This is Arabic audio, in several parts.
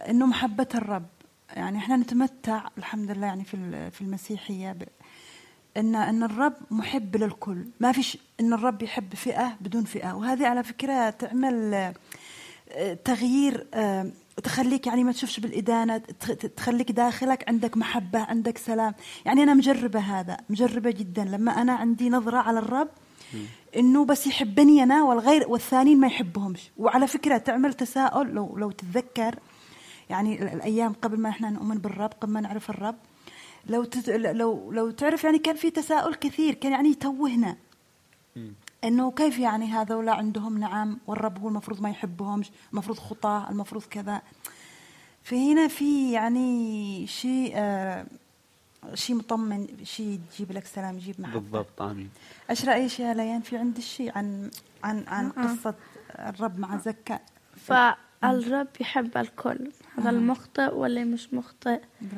إنه محبة الرب، يعني إحنا نتمتع الحمد لله يعني في المسيحية إن الرب محب للكل، ما فيش إن الرب يحب فئة بدون فئة. وهذه على فكرة تعمل تغيير، تخليك يعني ما تشوفش بالإدانة، تخليك داخلك عندك محبة، عندك سلام. يعني أنا مجربة هذا، مجربة جدا لما أنا عندي نظرة على الرب إنه بس يحبني أنا والغير والثانيين ما يحبهمش. وعلى فكرة تعمل تساؤل، لو تتذكر يعني الأيام قبل ما إحنا نؤمن بالرب، قبل ما نعرف الرب، لو تعرف يعني كان في تساؤل كثير، كان يعني يتوهنا إنه كيف يعني هذولا عندهم نعم والرب هو المفروض ما يحبهمش، المفروض خطاة، المفروض كذا. فهنا في يعني شيء مطمن، شيء يجيب لك سلام، يجيب محبة. بالضبط. آمين. أيش رأيك يا ليان في عند الشيء عن قصة الرب مع زكا؟ فالرب يحب الكل، هذا المخطئ واللي مش مخطئ،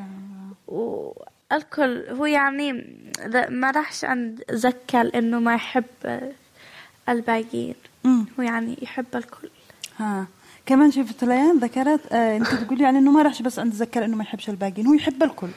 والكل. هو يعني ما راحش عند زكا لأنه ما يحب الباقيين، هو يعني يحب الكل. كمان شفت ليان ذكرت انت تقول يعني انه ما راحش بس عند زكا لانه ما يحبش الباقيين، هو يحب الكل.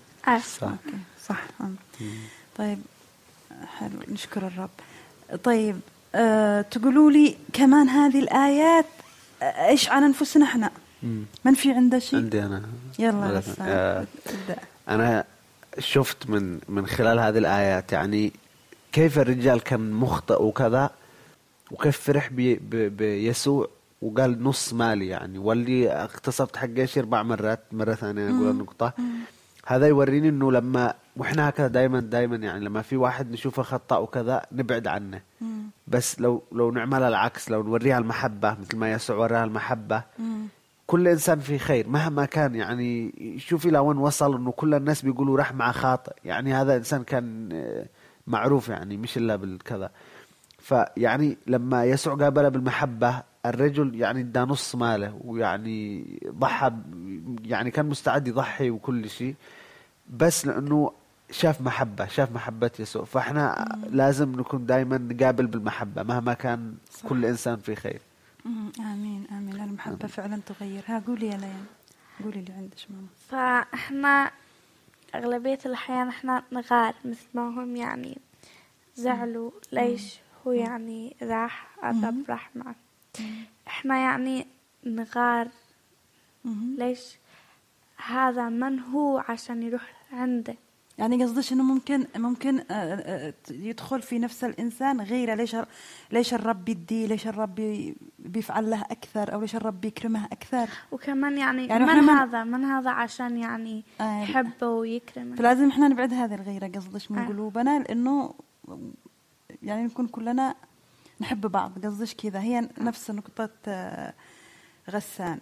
صح. طيب حلو، نشكر الرب. طيب تقولوا لي كمان هذه الآيات ايش عن انفسنا احنا؟ من في عنده شيء؟ عندي انا. يلا ابدأ. انا شفت من خلال هذه الآيات يعني كيف الرجال كان مخطئ وكذا، وكيف فرح بيسوع وقال نص مالي يعني، واللي اغتصبت حقه 4 مرات، مرة ثانية أقول النقطة. هذا يوريني إنه لما وإحنا هكذا دايما يعني لما في واحد نشوفه خطأ وكذا نبعد عنه. بس لو نعمل العكس، لو نوريها المحبة مثل ما يسوع وريها المحبة، كل إنسان في خير مهما كان. يعني شوفي لوين وصل إنه كل الناس بيقولوا راح مع خاطئ، يعني هذا إنسان كان معروف يعني مش إلا بالكذا. فيعني لما يسوع قابله بالمحبة، الرجل يعني دا نص ماله، ويعني ضحى، يعني كان مستعد يضحي وكل شيء، بس لأنه شاف محبة يسوع. فإحنا لازم نكون دايما نقابل بالمحبة مهما كان. صح. كل إنسان في خير. آمين. المحبة فعلا تغير. قولي يا ليان، قولي اللي عندك ماما. فإحنا أغلبية الأحيان إحنا نغار مثل ما هم يعني زعلوا ليش هو يعني راح الرب راح معه. إحنا يعني نغار ليش هذا من هو عشان يروح عنده. يعني قصدش إنه ممكن يدخل في نفس الإنسان غيره. ليش الرب يدي، ليش الرب بيفعل له أكثر، أو ليش الرب يكرمه أكثر. وكمان يعني من هذا عشان يعني يحبه ويكرمه. فلازم إحنا نبعد هذه الغيرة قصدش من قلوبنا، لأنه يعني نكون كلنا نحب بعض. قصدش كذا، هي نفس نقطة غسان.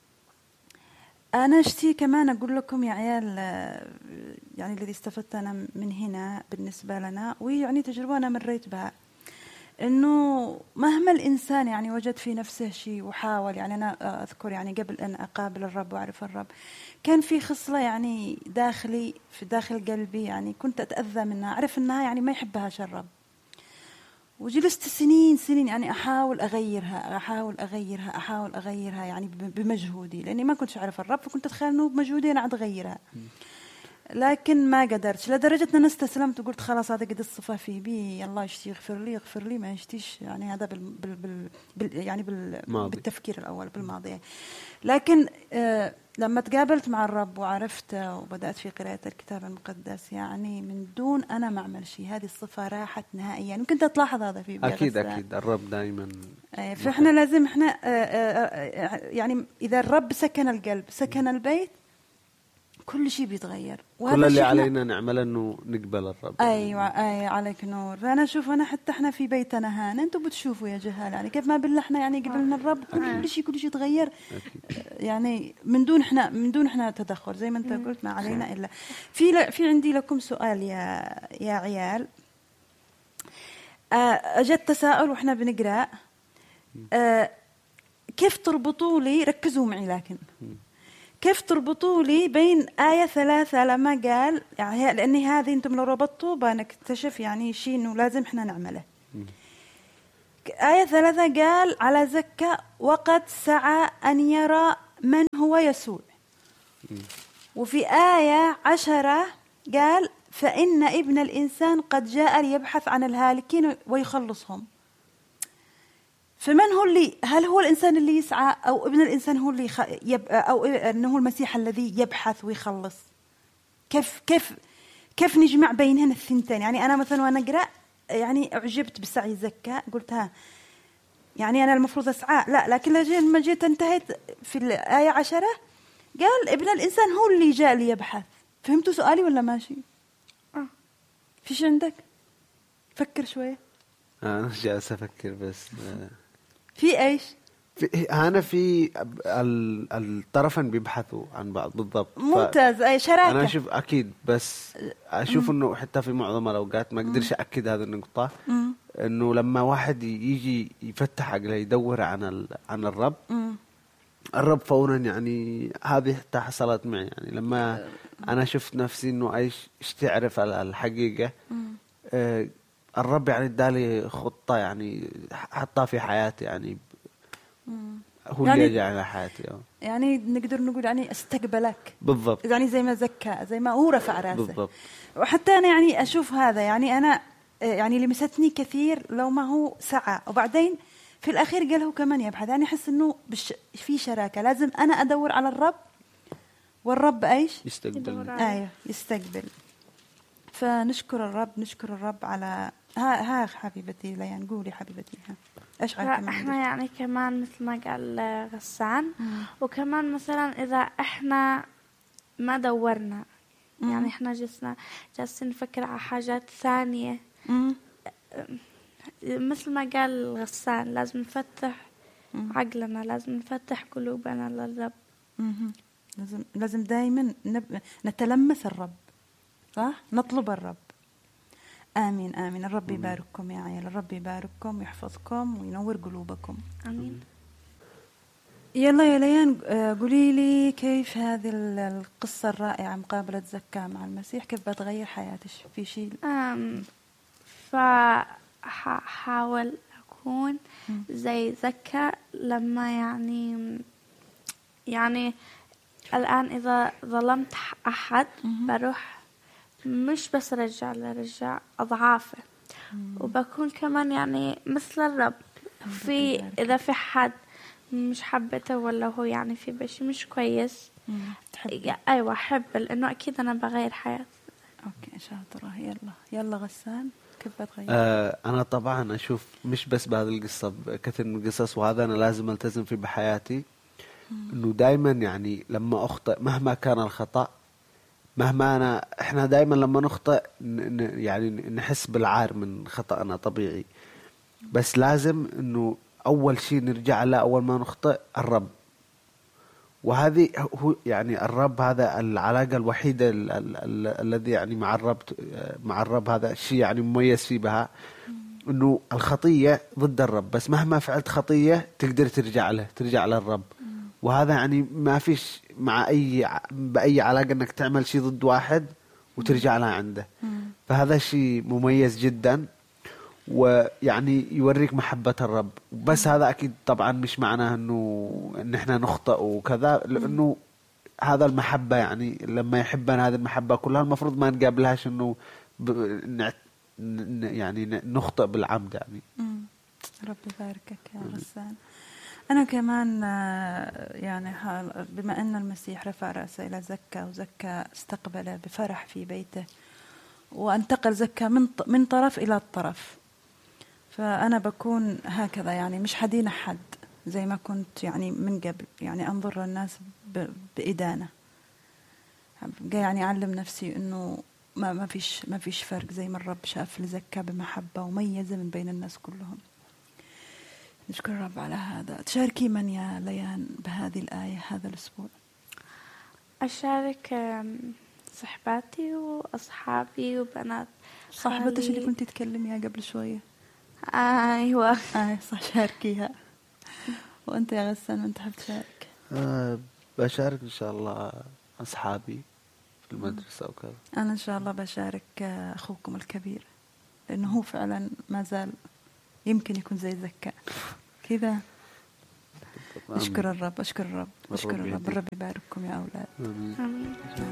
أنا اشتي كمان أقول لكم يا عيال، يعني الذي استفدت أنا من هنا بالنسبة لنا، ويعني تجربة أنا مريت بها، إنه مهما الإنسان يعني وجد في نفسه شيء وحاول. يعني أنا أذكر يعني قبل أن أقابل الرب وأعرف الرب كان في خصلة يعني في داخل قلبي، يعني كنت أتأذى منها، أعرف أنها يعني ما يحبهاش الرب. وجلست سنين يعني أحاول أغيرها يعني بمجهودي، لأني ما كنت أعرف الرب، فكنت أتخيل أنه بمجهودي أنا عاد أغيرها. لكن ما قدرت، لدرجة أن أنا استسلمت وقلت خلاص هذا قد الصفة في بي، الله يشتي يغفر لي ما يشتيش. يعني هذا بالتفكير الأول بالماضي. لكن لما تقابلت مع الرب وعرفته وبدأت في قراءة الكتاب المقدس، يعني من دون أنا ما أعمل شيء هذه الصفة راحت نهائيا. يعني كنت تلاحظ هذا في أكيد الرب دائما. فإحنا لازم يعني إذا الرب سكن القلب سكن البيت، كل شيء بيتغير. كل اللي علينا نعمله إنه نقبل الرب. أيوة عليك نور. فأنا أشوف أنا حتى إحنا في بيتنا هان أنتوا بتشوفوا يا جهال، يعني كيف ما بالله إحنا يعني قبلنا الرب كل شيء تغير. يعني من دون إحنا تدخل زي ما أنت قلت، ما علينا إلا. في عندي لكم سؤال يا عيال. أجد تساؤل وإحنا بنقرأ. كيف تربطوا لي، ركزوا معي، لكن كيف تربطوا لي بين آية 3 لما قال يعني، لأني هذه أنتم لو ربطتوا بنكتشف يعني شيء إنه لازم إحنا نعمله. آية 3 قال على زكا وقد سعى أن يرى من هو يسوع. وفي آية 10 قال فإن ابن الإنسان قد جاء ليبحث عن الهالكين ويخلصهم. فمن هو اللي، هل هو الإنسان اللي يسعى أو ابن الإنسان هو اللي أو أنه المسيح الذي يبحث ويخلص؟ كيف نجمع بينهن الثنتين؟ يعني أنا مثلا وأنا أقرأ يعني أعجبت بسعي زكا، قلت ها يعني أنا المفروض أسعى، لا، لكن لما جيت انتهيت في الآية 10 قال ابن الإنسان هو اللي جاء ليبحث. فهمتوا سؤالي ولا ماشي؟ فيش عندك؟ فكر شوية. أنا جالس أفكر بس في إيش؟ أنا في الطرفين بيبحثوا عن بعض بالضبط. ممتاز. أي شراكة. أنا أشوف أكيد، بس أشوف إنه حتى في معظم الأوقات ما أقدرش أكد هذه النقطة، إنه لما واحد يجي يفتح عقله يدور عن الرب، الرب فورا يعني هذه حتى حصلت معي. يعني لما أنا شفت نفسي إنه إيش تعرف الحقيقة، الرب يعني ادالي خطة يعني حطها في حياتي، يعني هو يعني اللي جاء على حياتي. يعني نقدر نقول يعني استقبلك بالضبط، يعني زي ما زكى، زي ما هو رفع راسه بالضبط. وحتى أنا يعني أشوف هذا، يعني أنا يعني لمستني كثير لو ما هو سعى، وبعدين في الأخير قال هو كمان يبحث. يعني أحس إنه في شراكة، لازم أنا أدور على الرب والرب إيش يستقبل. أيوه يستقبل. فنشكر الرب، نشكر الرب على ها حبيبتي ليان، قولي حبيبتي ها ايش كمان. احنا يعني كمان مثل ما قال غسان، وكمان مثلا اذا احنا ما دورنا، يعني احنا جالسين نفكر على حاجات ثانية، مثل ما قال غسان لازم نفتح عقلنا، لازم نفتح قلوبنا للرب. لازم دائما نتلمس الرب، صح؟ نطلب الرب. آمين آمين. الرب يبارككم يا عيال، الرب يبارككم ويحفظكم وينور قلوبكم. آمين. يلا يا ليان قولي لي كيف هذه القصة الرائعة مقابلة زكا مع المسيح كيف بتغير حياتك في شيء؟ فحاول أكون زي زكا لما يعني الآن إذا ظلمت أحد بروح مش بس رجع أضعافه، وبكون كمان يعني مثل الرب إذا في حد مش حبته ولا هو يعني في بشي مش كويس أيوة أحب، لأنه أكيد أنا بغير حياتي. أوكي شاطرة. يلا غسان كيف بتغير؟ أنا طبعا أشوف مش بس بهذه القصة، كثير من القصص، وهذا أنا لازم ألتزم فيه بحياتي، إنه دايما يعني لما أخطئ مهما كان الخطأ، مهما إحنا دايما لما نخطئ يعني نحس بالعار من خطأنا طبيعي، بس لازم إنه أول شيء نرجع له أول ما نخطئ الرب. وهذه هو يعني الرب، هذا العلاقة الوحيدة الذي يعني مع الرب هذا الشيء يعني مميز فيه بها، إنه الخطية ضد الرب، بس مهما فعلت خطية تقدر ترجع للرب. وهذا يعني ما فيش مع بأي علاقة إنك تعمل شيء ضد واحد وترجع لها عنده. فهذا شيء مميز جدا، ويعني يوريك محبة الرب. بس هذا أكيد طبعا مش معناه إن إحنا نخطئ وكذا، لأنه هذا المحبة يعني لما يحبنا هذه المحبة كلها المفروض ما نقابلهاش إنه يعني نخطئ بالعمد يعني. رب يباركك يا غسان. أنا كمان يعني بما أن المسيح رفع رأسه إلى زكا وزكا استقبله بفرح في بيته، وانتقل زكا من طرف إلى الطرف، فأنا بكون هكذا يعني مش حدين أحد زي ما كنت يعني من قبل، يعني أنظر للناس بإدانة. يعني أعلم نفسي إنه ما فيش فرق، زي ما الرب شاف لزكا بمحبة وميزة من بين الناس كلهم. نشكر الرب على هذا. تشاركي من يا ليان بهذه الآية هذا الأسبوع؟ أشارك صحباتي وأصحابي وبنات. صاحبتك اللي كنت تتكلميها قبل شوية؟ أيوة. صح، شاركيها. وأنت يا غسان وأنت حاب تشارك؟ بشارك إن شاء الله أصحابي في المدرسة وكذا. أنا إن شاء الله بشارك أخوكم الكبير، لأنه هو فعلا ما زال يمكن يكون زي زكا كذا. اشكر الرب اشكر الرب اشكر الرب الرب. الرب يبارككم يا أولاد. آمين. آمين.